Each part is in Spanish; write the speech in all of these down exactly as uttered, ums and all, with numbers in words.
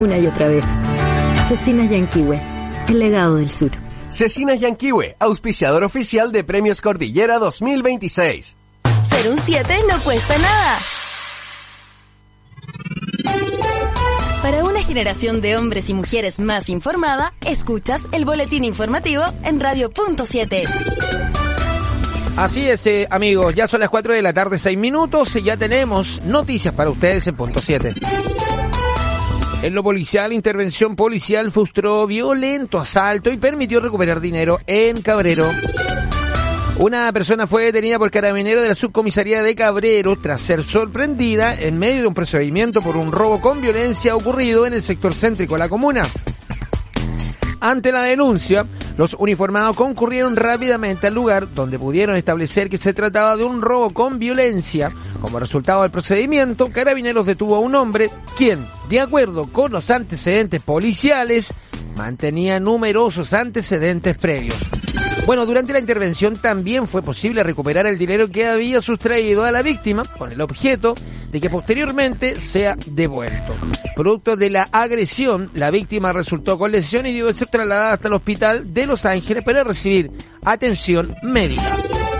Una y otra vez. Cecinas Yanquihue, el legado del sur. Cecinas Yanquihue, auspiciador oficial de Premios Cordillera dos mil veintiséis. Ser un siete no cuesta nada. Para una generación de hombres y mujeres más informada, escuchas el boletín informativo en Radio Punto siete. Así es, eh, amigos, ya son las cuatro de la tarde, seis minutos, y ya tenemos noticias para ustedes en Punto siete. En lo policial, intervención policial frustró violento asalto y permitió recuperar dinero en Cabrero. Una persona fue detenida por carabineros de la subcomisaría de Cabrero tras ser sorprendida en medio de un procedimiento por un robo con violencia ocurrido en el sector céntrico de la comuna. Ante la denuncia, los uniformados concurrieron rápidamente al lugar, donde pudieron establecer que se trataba de un robo con violencia. Como resultado del procedimiento, Carabineros detuvo a un hombre quien, de acuerdo con los antecedentes policiales, mantenía numerosos antecedentes previos. Bueno, durante la intervención también fue posible recuperar el dinero que había sustraído a la víctima, con el objeto de que posteriormente sea devuelto. Producto de la agresión, la víctima resultó con lesión y debió ser trasladada hasta el hospital de Los Ángeles para recibir atención médica.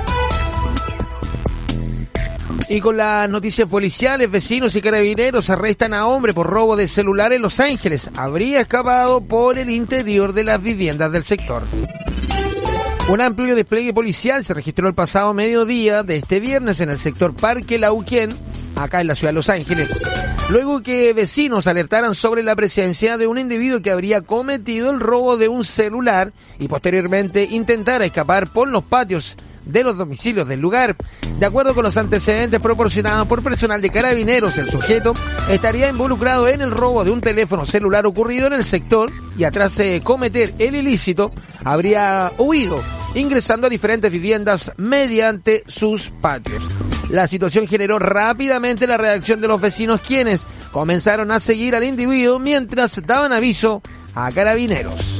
Y con las noticias policiales, vecinos y carabineros arrestan a hombre por robo de celular en Los Ángeles. Habría escapado por el interior de las viviendas del sector. Un amplio despliegue policial se registró el pasado mediodía de este viernes en el sector Parque Lauquén, acá en la ciudad de Los Ángeles, luego que vecinos alertaran sobre la presencia de un individuo que habría cometido el robo de un celular y posteriormente intentara escapar por los patios de los domicilios del lugar. De acuerdo con los antecedentes proporcionados por personal de Carabineros, el sujeto estaría involucrado en el robo de un teléfono celular ocurrido en el sector y tras eh, cometer el ilícito habría huido, ingresando a diferentes viviendas mediante sus patios. La situación generó rápidamente la reacción de los vecinos, quienes comenzaron a seguir al individuo mientras daban aviso a Carabineros.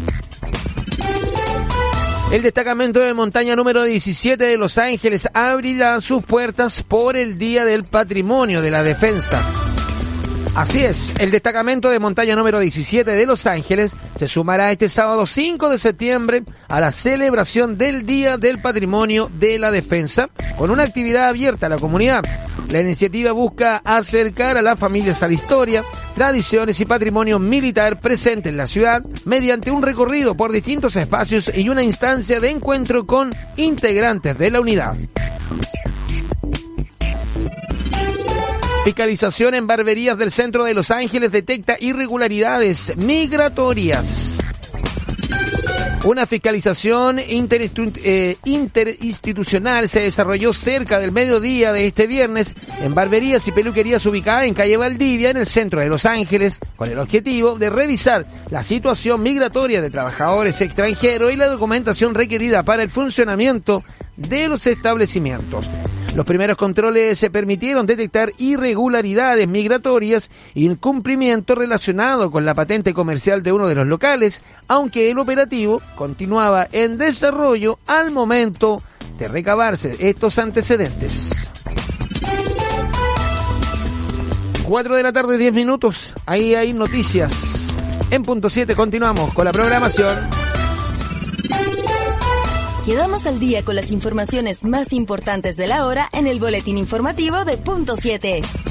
El destacamento de montaña número diecisiete de Los Ángeles abrirá sus puertas por el Día del Patrimonio de la Defensa. Así es, el destacamento de montaña número diecisiete de Los Ángeles se sumará este sábado cinco de septiembre a la celebración del Día del Patrimonio de la Defensa, con una actividad abierta a la comunidad. La iniciativa busca acercar a las familias a la historia, tradiciones y patrimonio militar presente en la ciudad mediante un recorrido por distintos espacios y una instancia de encuentro con integrantes de la unidad. Fiscalización en barberías del centro de Los Ángeles detecta irregularidades migratorias. Una fiscalización interinstitu- eh, interinstitucional se desarrolló cerca del mediodía de este viernes en barberías y peluquerías ubicadas en calle Valdivia, en el centro de Los Ángeles, con el objetivo de revisar la situación migratoria de trabajadores extranjeros y la documentación requerida para el funcionamiento de los establecimientos. Los primeros controles se permitieron detectar irregularidades migratorias e incumplimiento relacionado con la patente comercial de uno de los locales, aunque el operativo continuaba en desarrollo al momento de recabarse estos antecedentes. cuatro de la tarde, diez minutos, ahí hay noticias. En Punto siete continuamos con la programación. Quedamos al día con las informaciones más importantes de la hora en el boletín informativo de Punto siete.